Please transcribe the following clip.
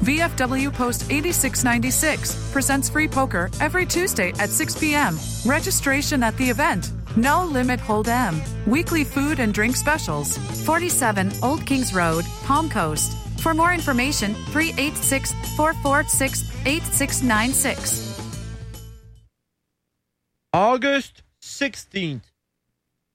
VFW Post 8696 presents free poker every Tuesday at 6 p.m. Registration at the event. No limit hold'em. Weekly food and drink specials. 47 Old Kings Road, Palm Coast. For more information, 386-446-8696. August 16th,